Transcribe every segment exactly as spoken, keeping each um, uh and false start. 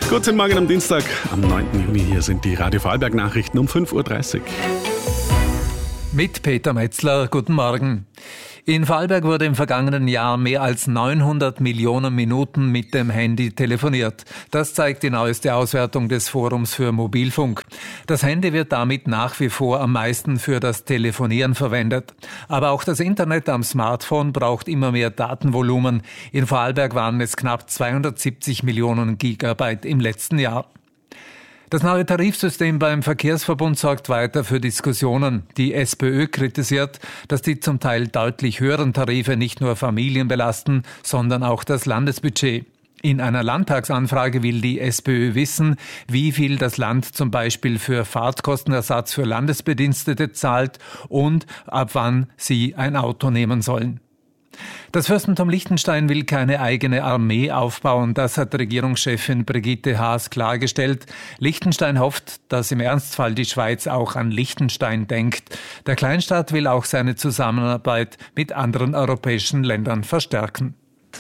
Guten Morgen am Dienstag, am neunten Juni. Hier sind die Radio Vorarlberg-Nachrichten um fünf Uhr dreißig. Mit Peter Metzler, guten Morgen. In Vorarlberg wurde im vergangenen Jahr mehr als neunhundert Millionen Minuten mit dem Handy telefoniert. Das zeigt die neueste Auswertung des Forums für Mobilfunk. Das Handy wird damit nach wie vor am meisten für das Telefonieren verwendet. Aber auch das Internet am Smartphone braucht immer mehr Datenvolumen. In Vorarlberg waren es knapp zweihundertsiebzig Millionen Gigabyte im letzten Jahr. Das neue Tarifsystem beim Verkehrsverbund sorgt weiter für Diskussionen. Die SPÖ kritisiert, dass die zum Teil deutlich höheren Tarife nicht nur Familien belasten, sondern auch das Landesbudget. In einer Landtagsanfrage will die SPÖ wissen, wie viel das Land zum Beispiel für Fahrtkostenersatz für Landesbedienstete zahlt und ab wann sie ein Auto nehmen sollen. Das Fürstentum Liechtenstein will keine eigene Armee aufbauen, das hat Regierungschefin Brigitte Haas klargestellt. Liechtenstein hofft, dass im Ernstfall die Schweiz auch an Liechtenstein denkt. Der Kleinstaat will auch seine Zusammenarbeit mit anderen europäischen Ländern verstärken.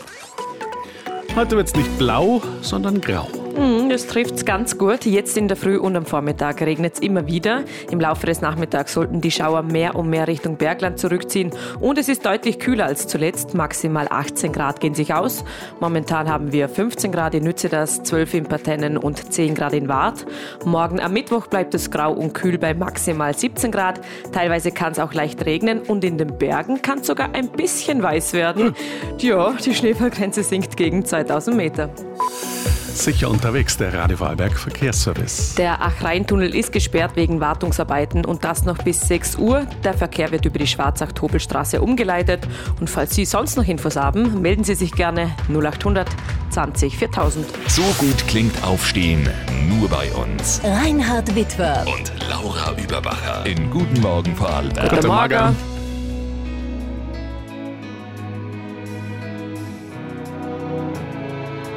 Heute wird es nicht blau, sondern grau. Das trifft's ganz gut. Jetzt in der Früh und am Vormittag regnet es immer wieder. Im Laufe des Nachmittags sollten die Schauer mehr und mehr Richtung Bergland zurückziehen. Und es ist deutlich kühler als zuletzt. Maximal achtzehn Grad gehen sich aus. Momentan haben wir fünfzehn Grad in Nützedas, zwölf in Partennen und zehn Grad in Waadt. Morgen am Mittwoch bleibt es grau und kühl bei maximal siebzehn Grad. Teilweise kann es auch leicht regnen und in den Bergen kann es sogar ein bisschen weiß werden. Ja, die Schneefallgrenze sinkt gegen zweitausend Meter. Sicher unterwegs, der Radio Vorarlberg Verkehrsservice. Der Ach-Rhein-Tunnel ist gesperrt wegen Wartungsarbeiten und das noch bis sechs Uhr. Der Verkehr wird über die Schwarzach-Tobel-Straße umgeleitet. Und falls Sie sonst noch Infos haben, melden Sie sich gerne null achthundert zwanzig viertausend. So gut klingt Aufstehen nur bei uns. Reinhard Witwer Und Laura Überbacher in Guten Morgen Vorarlberg. Guten Morgen.